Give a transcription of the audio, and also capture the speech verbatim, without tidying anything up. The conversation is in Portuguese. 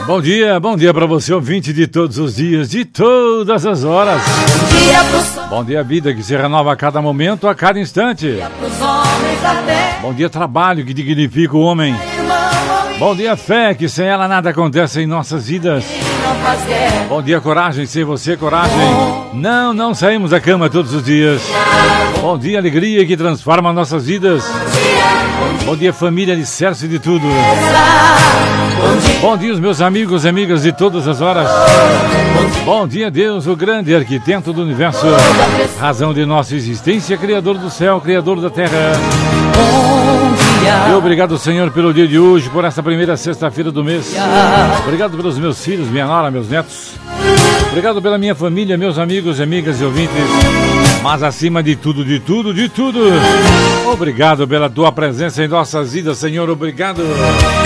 Bom dia, bom dia para você, ouvinte de todos os dias, de todas as horas. Bom dia, vida que se renova a cada momento, a cada instante. Bom dia, trabalho que dignifica o homem. Bom dia, fé, que sem ela nada acontece em nossas vidas. Bom dia, coragem, sem você, coragem. Não, não saímos da cama todos os dias. Bom dia, alegria que transforma nossas vidas. Bom dia, família, alicerce de tudo. Bom dia, os meus amigos e amigas de todas as horas. Bom dia, Deus, o grande arquiteto do universo, razão de nossa existência, criador do céu, criador da terra. E obrigado, Senhor, pelo dia de hoje, por essa primeira sexta-feira do mês. Obrigado pelos meus filhos, minha nora, meus netos. Obrigado pela minha família, meus amigos, amigas e ouvintes. Mas acima de tudo, de tudo, de tudo, obrigado pela tua presença em nossas vidas, Senhor, obrigado.